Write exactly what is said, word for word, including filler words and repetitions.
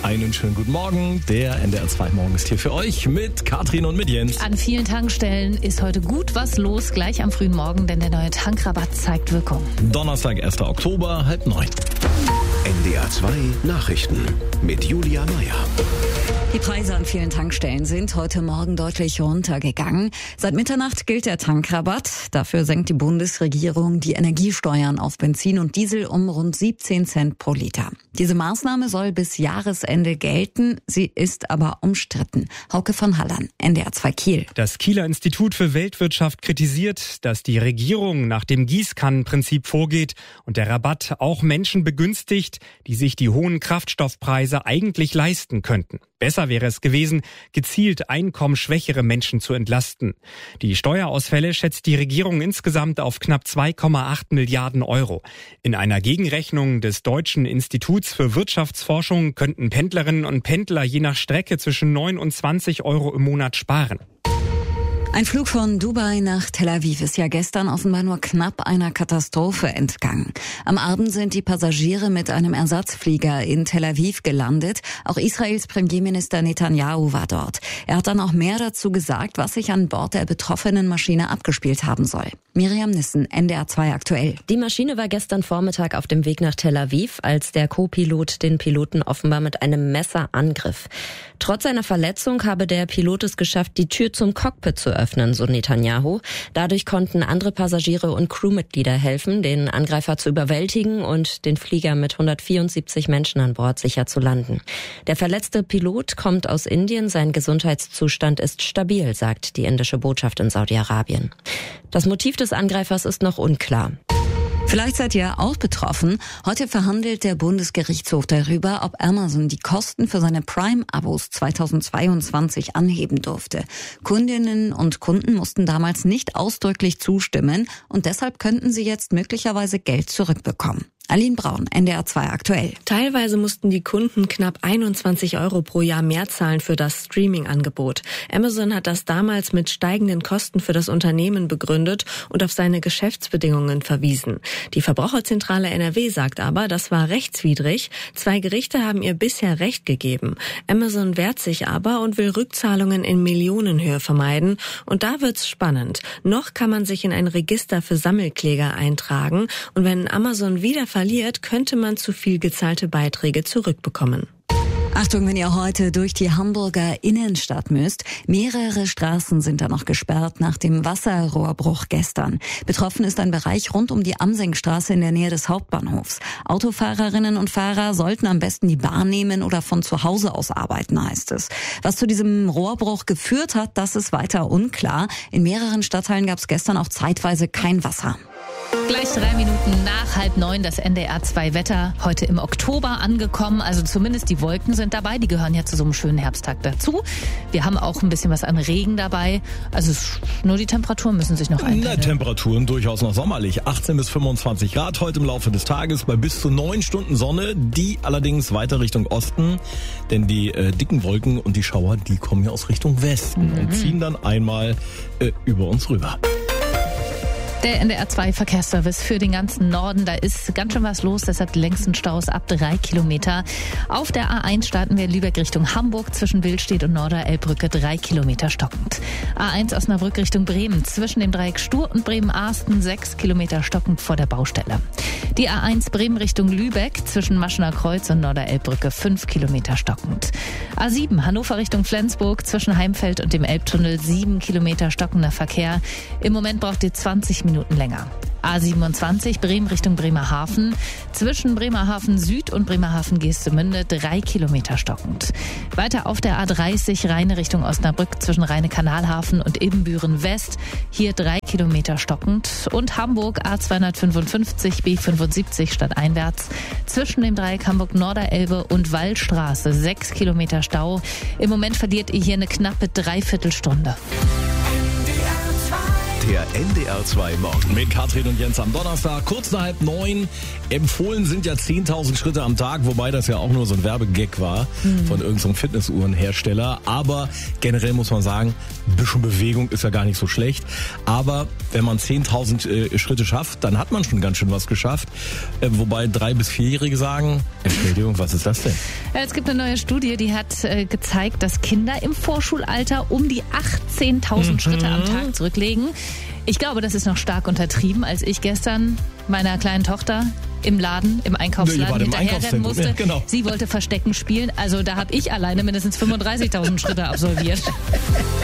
Einen schönen guten Morgen. Der N D R zwei Morgen ist hier für euch mit Katrin und mit Jens. An vielen Tankstellen ist heute gut was los, gleich am frühen Morgen, denn der neue Tankrabatt zeigt Wirkung. Donnerstag, erster Oktober, halb neun. N D R zwei Nachrichten mit Julia Meyer. Die Preise an vielen Tankstellen sind heute Morgen deutlich runtergegangen. Seit Mitternacht gilt der Tankrabatt. Dafür senkt die Bundesregierung die Energiesteuern auf Benzin und Diesel um rund siebzehn Cent pro Liter. Diese Maßnahme soll bis Jahresende gelten. Sie ist aber umstritten. Hauke von Hallern, N D R zwei Kiel. Das Kieler Institut für Weltwirtschaft kritisiert, dass die Regierung nach dem Gießkannenprinzip vorgeht und der Rabatt auch Menschen begünstigt, die sich die hohen Kraftstoffpreise eigentlich leisten könnten. Besser wäre es gewesen, gezielt einkommensschwächere Menschen zu entlasten. Die Steuerausfälle schätzt die Regierung insgesamt auf knapp zwei Komma acht Milliarden Euro. In einer Gegenrechnung des Deutschen Instituts für Wirtschaftsforschung könnten Pendlerinnen und Pendler je nach Strecke zwischen neun und zwanzig Euro im Monat sparen. Ein Flug von Dubai nach Tel Aviv ist ja gestern offenbar nur knapp einer Katastrophe entgangen. Am Abend sind die Passagiere mit einem Ersatzflieger in Tel Aviv gelandet. Auch Israels Premierminister Netanyahu war dort. Er hat dann auch mehr dazu gesagt, was sich an Bord der betroffenen Maschine abgespielt haben soll. Miriam Nissen, N D R zwei aktuell. Die Maschine war gestern Vormittag auf dem Weg nach Tel Aviv, als der Co-Pilot den Piloten offenbar mit einem Messer angriff. Trotz seiner Verletzung habe der Pilot es geschafft, die Tür zum Cockpit zu öffnen, so Netanyahu. Dadurch konnten andere Passagiere und Crewmitglieder helfen, den Angreifer zu überwältigen und den Flieger mit hundertvierundsiebzig Menschen an Bord sicher zu landen. Der verletzte Pilot kommt aus Indien, sein Gesundheitszustand ist stabil, sagt die indische Botschaft in Saudi-Arabien. Das Motiv des Angreifers ist noch unklar. Vielleicht seid ihr auch betroffen. Heute verhandelt der Bundesgerichtshof darüber, ob Amazon die Kosten für seine Prime-Abos zweitausendzweiundzwanzig anheben durfte. Kundinnen und Kunden mussten damals nicht ausdrücklich zustimmen und deshalb könnten sie jetzt möglicherweise Geld zurückbekommen. Aline Braun, N D R zwei aktuell. Teilweise mussten die Kunden knapp einundzwanzig Euro pro Jahr mehr zahlen für das Streaming-Angebot. Amazon hat das damals mit steigenden Kosten für das Unternehmen begründet und auf seine Geschäftsbedingungen verwiesen. Die Verbraucherzentrale N R W sagt aber, das war rechtswidrig. Zwei Gerichte haben ihr bisher Recht gegeben. Amazon wehrt sich aber und will Rückzahlungen in Millionenhöhe vermeiden. Und da wird's spannend. Noch kann man sich in ein Register für Sammelkläger eintragen. Und wenn Amazon wieder verliert, könnte man zu viel gezahlte Beiträge zurückbekommen. Achtung, wenn ihr heute durch die Hamburger Innenstadt müsst. Mehrere Straßen sind da noch gesperrt nach dem Wasserrohrbruch gestern. Betroffen ist ein Bereich rund um die Amsengstraße in der Nähe des Hauptbahnhofs. Autofahrerinnen und Fahrer sollten am besten die Bahn nehmen oder von zu Hause aus arbeiten, heißt es. Was zu diesem Rohrbruch geführt hat, das ist weiter unklar. In mehreren Stadtteilen gab es gestern auch zeitweise kein Wasser. Gleich drei Minuten nach halb neun das N D R zwei Wetter. Heute im Oktober angekommen, also zumindest die Wolken sind dabei. Die gehören ja zu so einem schönen Herbsttag dazu. Wir haben auch ein bisschen was an Regen dabei. Also nur die Temperaturen müssen sich noch einpendeln. Na, Temperaturen durchaus noch sommerlich. achtzehn bis fünfundzwanzig Grad heute im Laufe des Tages bei bis zu neun Stunden Sonne. Die allerdings weiter Richtung Osten. Denn die äh, dicken Wolken und die Schauer, die kommen ja aus Richtung Westen mhm. und ziehen dann einmal äh, über uns rüber. Der N D R zwei Verkehrsservice für den ganzen Norden, da ist ganz schön was los, deshalb die längsten Staus ab drei Kilometer. Auf der A eins starten wir Lübeck Richtung Hamburg, zwischen Willstedt und Norderelbbrücke drei Kilometer stockend. A eins Osnabrück Richtung Bremen, zwischen dem Dreieck Stur und Bremen-Arsten sechs Kilometer stockend vor der Baustelle. Die A eins Bremen Richtung Lübeck, zwischen Maschener Kreuz und Norderelbbrücke fünf Kilometer stockend. A sieben Hannover Richtung Flensburg, zwischen Heimfeld und dem Elbtunnel sieben Kilometer stockender Verkehr. Im Moment braucht ihr zwanzig Minuten länger. A siebenundzwanzig Bremen Richtung Bremerhaven, zwischen Bremerhaven Süd und Bremerhaven Geestemünde drei Kilometer stockend. Weiter auf der A dreißig Rheine Richtung Osnabrück, zwischen Rheine-Kanalhafen und Ibbenbüren West, hier drei Kilometer stockend. Und Hamburg A zweihundertfünfundfünfzig B fünfundsiebzig stadteinwärts, zwischen dem Dreieck Hamburg-Norderelbe und Wallstraße sechs Kilometer Stau. Im Moment verliert ihr hier eine knappe Dreiviertelstunde. Der N D R zwei Morgen. Mit Katrin und Jens am Donnerstag, kurz nach halb neun. Empfohlen sind ja zehntausend Schritte am Tag, wobei das ja auch nur so ein Werbegag war mhm. von irgendeinem so Fitnessuhrenhersteller. Aber generell muss man sagen, ein bisschen Bewegung ist ja gar nicht so schlecht. Aber wenn man zehntausend äh, Schritte schafft, dann hat man schon ganz schön was geschafft. Äh, wobei drei- bis vierjährige sagen, Entschuldigung, was ist das denn? Ja, es gibt eine neue Studie, die hat äh, gezeigt, dass Kinder im Vorschulalter um die achtzehntausend mhm. Schritte am Tag zurücklegen. Ich glaube, das ist noch stark untertrieben, als ich gestern meiner kleinen Tochter im Laden, im Einkaufsladen hinterherrennen musste. Ja, genau. Sie wollte Verstecken spielen. Also da habe ich alleine mindestens fünfunddreißigtausend Schritte absolviert.